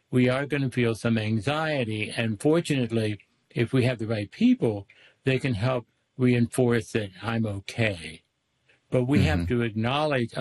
we are going to feel some anxiety. And fortunately, if we have the right people, they can help reinforce that I'm okay. But we have to acknowledge,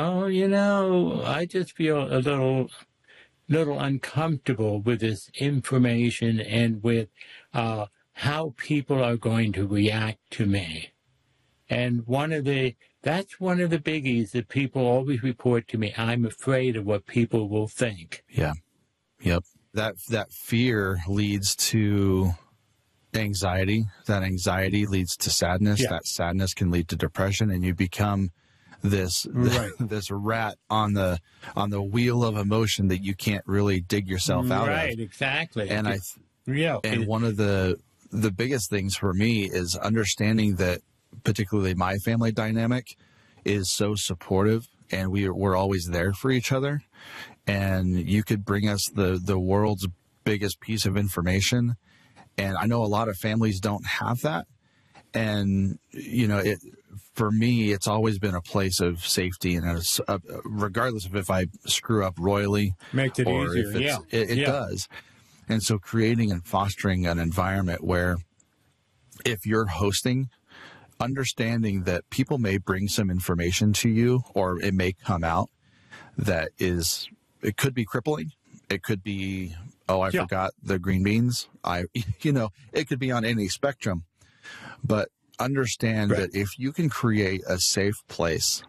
I just feel a little uncomfortable with this information and with how people are going to react to me. And that's one of the biggies that people always report to me. I'm afraid of what people will think. Yeah. Yep. That fear leads to anxiety. That anxiety leads to sadness. Yeah. That sadness can lead to depression, and you become this rat on the wheel of emotion that you can't really dig yourself out of. Right, exactly. And one of the biggest things for me is understanding that particularly my family dynamic is so supportive, and we're always there for each other. And you could bring us the world's biggest piece of information, and I know a lot of families don't have that. And for me, it's always been a place of safety, and regardless of if I screw up royally, makes it or easier. If it does. And so creating and fostering an environment where if you're hosting, understanding that people may bring some information to you, or it may come out that it could be crippling. It could be, I forgot the green beans. It could be on any spectrum. But understand that if you can create a safe place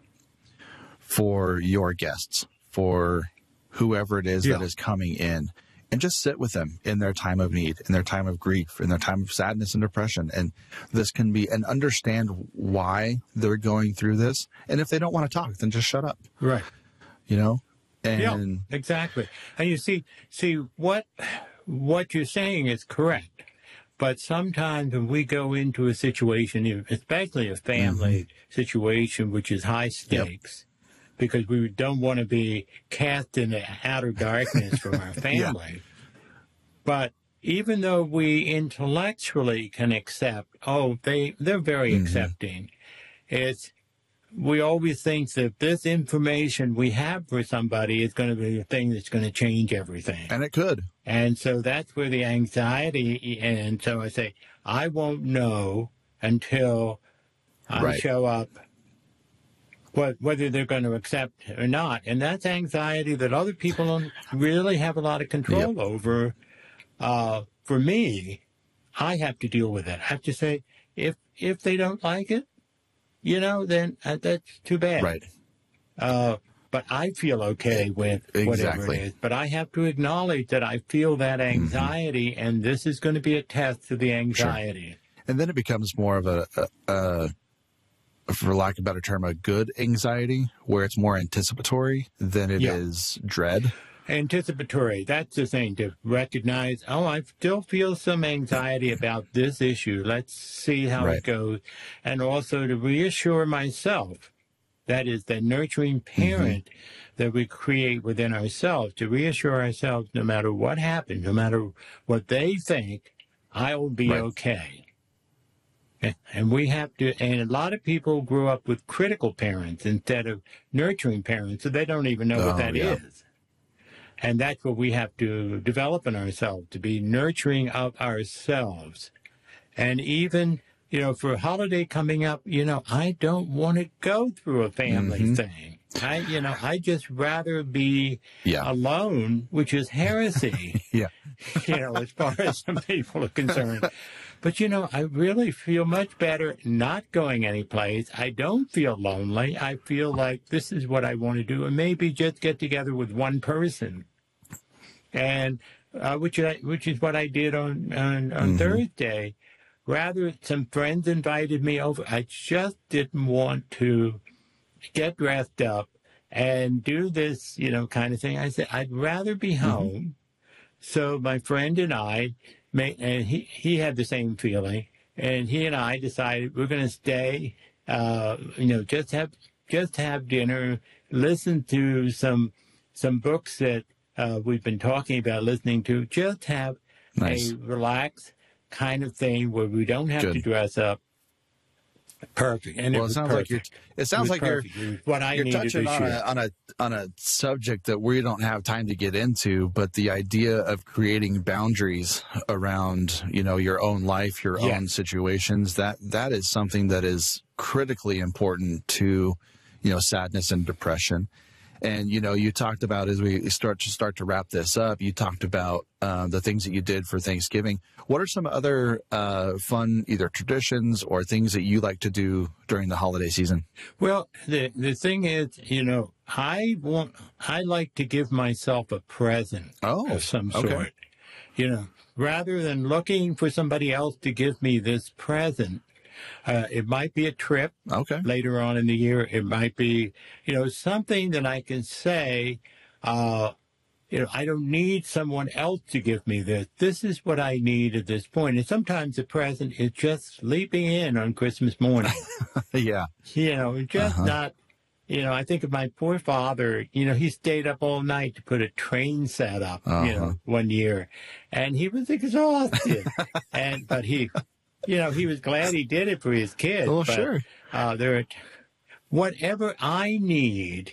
for your guests, for whoever it is that is coming in, and just sit with them in their time of need, in their time of grief, in their time of sadness and depression. And this can be, and understand why they're going through this. And if they don't want to talk, then just shut up. Right. And exactly. And you see what you're saying is correct. But sometimes when we go into a situation, especially a family situation, which is high stakes, because we don't want to be cast in the outer darkness from our family. But even though we intellectually can accept, they're very accepting, we always think that this information we have for somebody is going to be a thing that's going to change everything. And it could. And so that's where the anxiety, and so I say, I won't know until I show up, whether they're going to accept or not. And that's anxiety that other people don't really have a lot of control over. For me, I have to deal with it. I have to say, if they don't like it, then that's too bad. Right. But I feel okay with whatever it is. But I have to acknowledge that I feel that anxiety, and this is going to be a test of the anxiety. Sure. And then it becomes more of a, for lack of a better term, a good anxiety, where it's more anticipatory than it is dread. Anticipatory, that's the thing, to recognize, I still feel some anxiety about this issue. Let's see how it goes. And also to reassure myself, that is the nurturing parent that we create within ourselves, to reassure ourselves no matter what happens, no matter what they think, I will be okay. And we have to, and a lot of people grew up with critical parents instead of nurturing parents, so they don't even know what that is. And that's what we have to develop in ourselves, to be nurturing of ourselves. And even, for a holiday coming up, I don't want to go through a family thing. I just rather be alone, which is heresy, as far as some people are concerned. But, I really feel much better not going anyplace. I don't feel lonely. I feel like this is what I want to do, and maybe just get together with one person. And which is what I did on Thursday. Rather, some friends invited me over. I just didn't want to get dressed up and do this, kind of thing. I said, I'd rather be home. So my friend and I, and he had the same feeling, and he and I decided we're going to stay, just have dinner, listen to some books that we've been talking about listening to, just have a relaxed kind of thing where we don't have to dress up. Perfect. And Well, it it was sounds perfect. like it sounds like Perfect. It was what I you're needed touching this year. on a subject that we don't have time to get into, but the idea of creating boundaries around, your own life, your Yeah. own situations, that is something that is critically important to, sadness and depression. And, you talked about, as we start to wrap this up, you talked about the things that you did for Thanksgiving. What are some other fun, either traditions or things that you like to do during the holiday season? Well, the thing is, I like to give myself a present of some okay. sort. Rather than looking for somebody else to give me this present. It might be a trip later on in the year. It might be, something that I can say, I don't need someone else to give me this. This is what I need at this point. And sometimes the present is just sleeping in on Christmas morning. Yeah. Just not, I think of my poor father, he stayed up all night to put a train set up, one year. And he was exhausted. But he was glad he did it for his kids. Oh, but, sure. Whatever I need,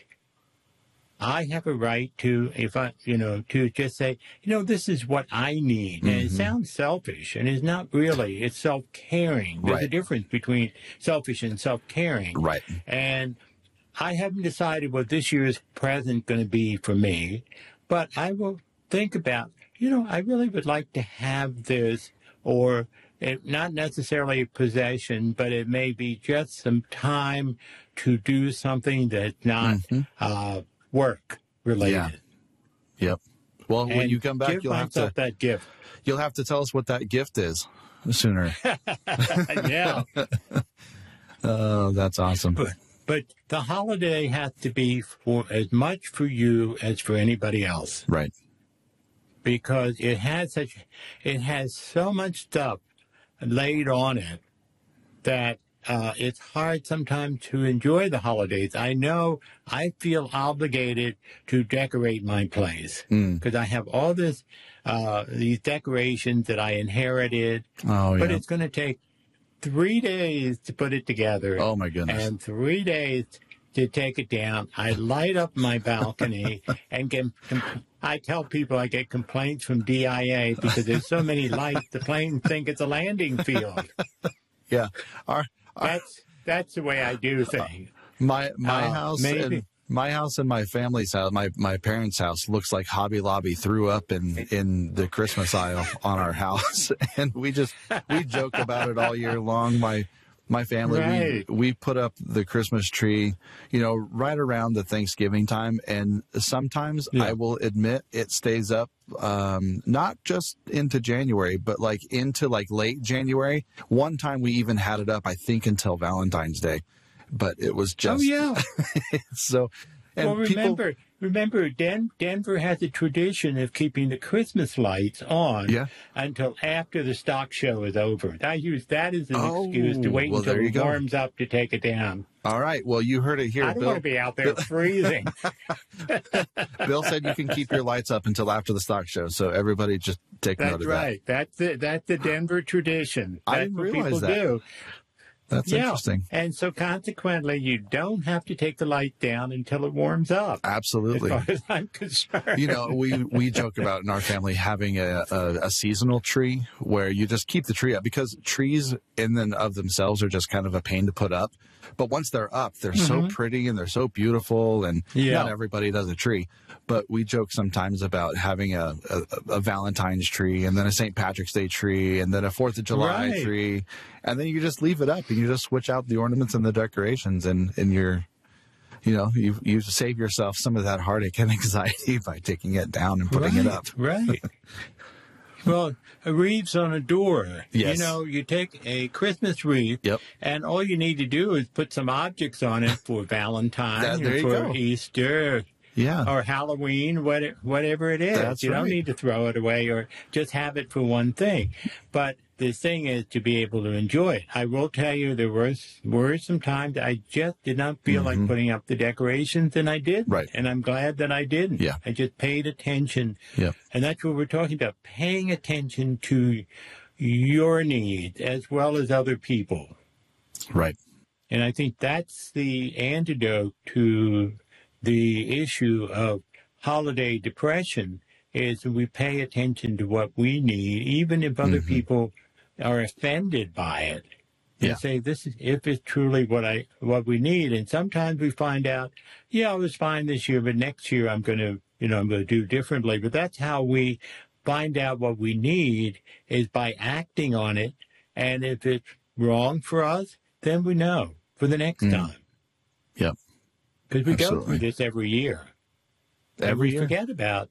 I have a right to, to just say, this is what I need. And it sounds selfish, and it's not really. It's self-caring. There's a difference between selfish and self-caring. Right. And I haven't decided what this year's present going to be for me, but I will think about, I really would like to have this, or not necessarily a possession, but it may be just some time to do something that's not work related. Yeah. Yep. Well, And when you come back, you'll have to that gift. You'll have to tell us what that gift is sooner. Yeah. Oh, that's awesome. But the holiday has to be for as much for you as for anybody else. Right. Because it has so much stuff laid on it that it's hard sometimes to enjoy the holidays. I know I feel obligated to decorate my place because I have all these decorations that I inherited. Oh, but yeah. it's going to take 3 days to put it together. Oh, my goodness. And 3 days to take it down. I light up my balcony and I tell people I get complaints from DIA because there's so many lights, the planes think it's a landing field. Yeah. That's the way I do things. My house maybe. My house and my family's house, my parents' house looks like Hobby Lobby threw up in the Christmas aisle on our house. And we joke about it all year long. My family, Right. we put up the Christmas tree, right around the Thanksgiving time. And sometimes I will admit it stays up, not just into January, but into late January. One time we even had it up, I think, until Valentine's Day, but it was just, Oh, yeah. so, and Well, remember, Denver has a tradition of keeping the Christmas lights on until after the stock show is over. I use that as an excuse to wait until it warms up to take it down. All right. Well, you heard it here, I don't Bill. want to be out there freezing. Bill said you can keep your lights up until after the stock show, so everybody just take note of that. That's right. That's the Denver tradition. I That's didn't what realize people that. do. That's interesting. And so consequently, you don't have to take the light down until it warms up. Absolutely. As far as I'm concerned. We joke about in our family having a seasonal tree where you just keep the tree up, because trees in and of themselves are just kind of a pain to put up. But once they're up, they're so pretty and they're so beautiful, and not everybody does a tree. But we joke sometimes about having a Valentine's tree, and then a St. Patrick's Day tree, and then a 4th of July tree. And then you just leave it up and you just switch out the ornaments and the decorations, and you save yourself some of that heartache and anxiety by taking it down and putting it up. Right. Well, wreaths on a door. Yes. You take a Christmas wreath, and all you need to do is put some objects on it for Valentine's, there you for go. Easter, or Halloween, whatever it is. That's you don't need to throw it away or just have it for one thing. But the thing is to be able to enjoy it. I will tell you, there were some times I just did not feel like putting up the decorations, and I did. Right. And I'm glad that I didn't. Yeah. I just paid attention. Yeah. And that's what we're talking about, paying attention to your needs as well as other people. Right. And I think that's the antidote to the issue of holiday depression, is we pay attention to what we need, even if other people are offended by it. And say, this is, if it's truly what we need. And sometimes we find out, I was fine this year, but next year I'm going to, I'm going to do differently. But that's how we find out what we need, is by acting on it. And if it's wrong for us, then we know for the next time. Yep. Because we go through this every year. Every year. Forget about,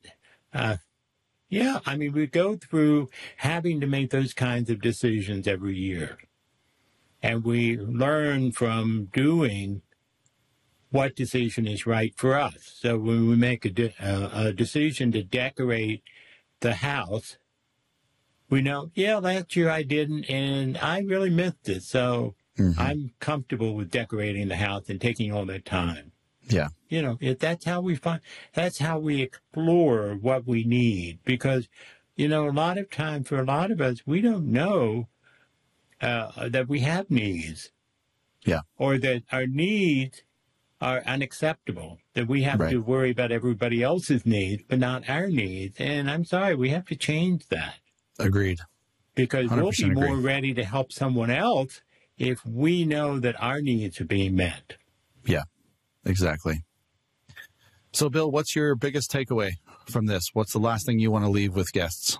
we go through having to make those kinds of decisions every year. And we learn from doing what decision is right for us. So when we make a decision to decorate the house, we know, last year I didn't, and I really missed it. So I'm comfortable with decorating the house and taking all that time. Yeah. That's how we explore what we need. Because, a lot of time for a lot of us, we don't know that we have needs. Yeah. Or that our needs are unacceptable, that we have to worry about everybody else's needs, but not our needs. And I'm sorry, we have to change that. Agreed. Because we'll be more ready to help someone else if we know that our needs are being met. Yeah, exactly. So, Bill, what's your biggest takeaway from this? What's the last thing you want to leave with guests?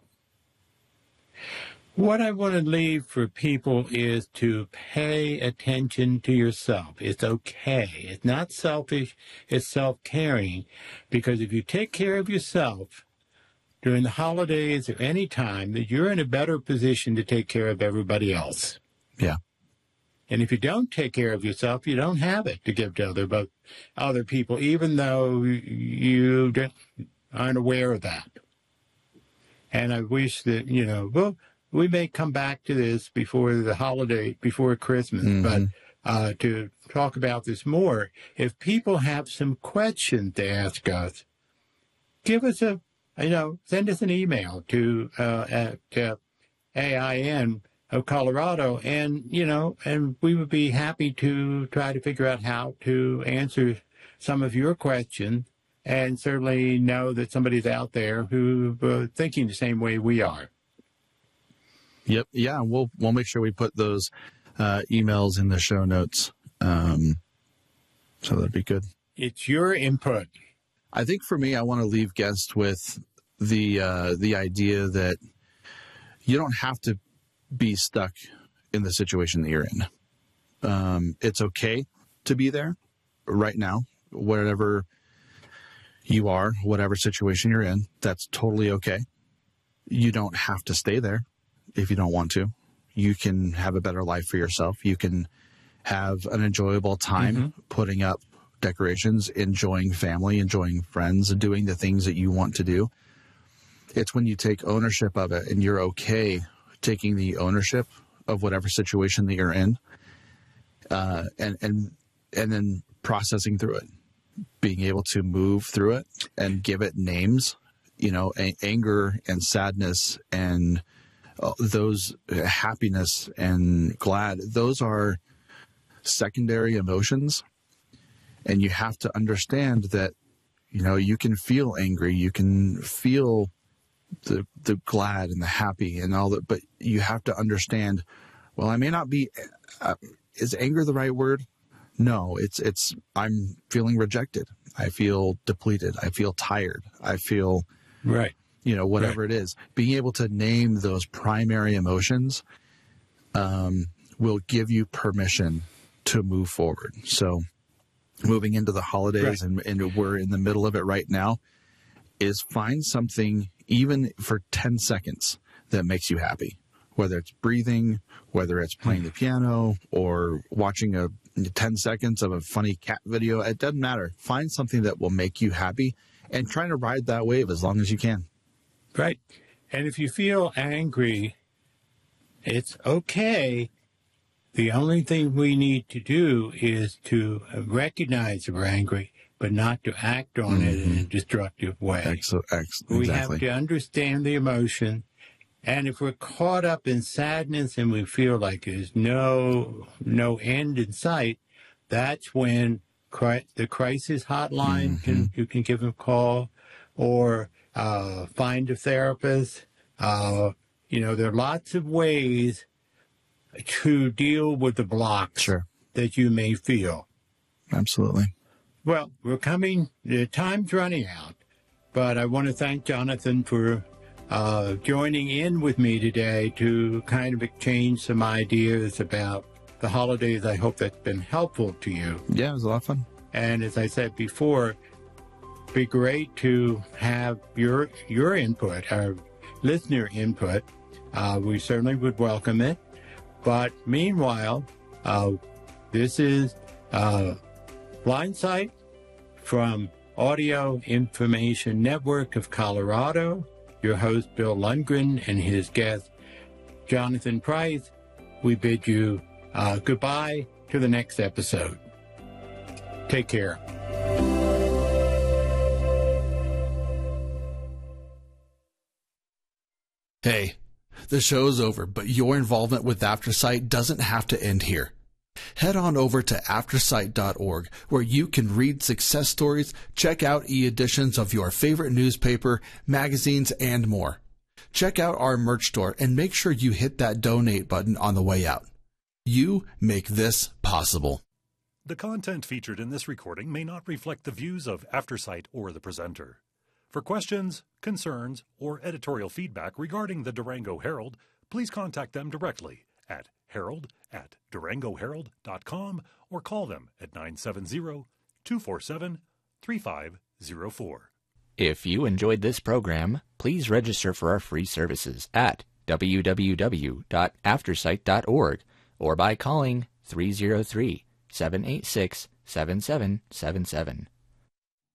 What I want to leave for people is to pay attention to yourself. It's okay. It's not selfish. It's self-caring. Because if you take care of yourself during the holidays or any time, that you're in a better position to take care of everybody else. Yeah. And if you don't take care of yourself, you don't have it to give to other people, even though you aren't aware of that. And I wish that, we may come back to this before the holiday, before Christmas, but to talk about this more, if people have some questions to ask us, give us send us an email to at AIN of Colorado, and we would be happy to try to figure out how to answer some of your questions, and certainly know that somebody's out there who's thinking the same way we are. Yep. Yeah. We'll make sure we put those emails in the show notes. So that'd be good. It's your input. I think for me, I want to leave guests with the idea that you don't have to be stuck in the situation that you're in. It's okay to be there right now, wherever you are, whatever situation you're in. That's totally okay. You don't have to stay there. If you don't want to, you can have a better life for yourself. You can have an enjoyable time putting up decorations, enjoying family, enjoying friends, and doing the things that you want to do. It's when you take ownership of it and you're okay taking the ownership of whatever situation that you're in, and then processing through it, being able to move through it and give it names, anger and sadness and those happiness and glad, those are secondary emotions. And you have to understand that, you can feel angry, you can feel the glad and the happy and all that, but you have to understand, well, I may not be, is anger the right word? No, I'm feeling rejected. I feel depleted. I feel tired. I feel, whatever it is. Being able to name those primary emotions will give you permission to move forward. So moving into the holidays, and we're in the middle of it right now, is find something, even for 10 seconds, that makes you happy. Whether it's breathing, whether it's playing the piano, or watching 10 seconds of a funny cat video, it doesn't matter. Find something that will make you happy and try to ride that wave as long as you can. Right. And if you feel angry, it's okay. The only thing we need to do is to recognize we're angry, but not to act on it in a destructive way. Exactly. We have to understand the emotion. And if we're caught up in sadness and we feel like there's no end in sight, that's when the crisis hotline, you can give them a call, or find a therapist. There are lots of ways to deal with the blocks that you may feel. Absolutely. Well, the time's running out, but I want to thank Jonathan for joining in with me today to kind of exchange some ideas about the holidays. I hope that's been helpful to you. Yeah, it was a lot of fun. And as I said before, it'd be great to have your input, our listener input. We certainly would welcome it. But meanwhile, this is Blindsight from Audio Information Network of Colorado. Your host, Bill Lundgren, and his guest, Jonathan Price. We bid you goodbye to the next episode. Take care. Hey, the show's over, but your involvement with AfterSight doesn't have to end here. Head on over to aftersight.org, where you can read success stories, check out e-editions of your favorite newspaper, magazines, and more. Check out our merch store and make sure you hit that donate button on the way out. You make this possible. The content featured in this recording may not reflect the views of AfterSight or the presenter. For questions, concerns, or editorial feedback regarding the Durango Herald, please contact them directly at herald@durangoherald.com or call them at 970-247-3504. If you enjoyed this program, please register for our free services at www.aftersight.org or by calling 303-786-7777.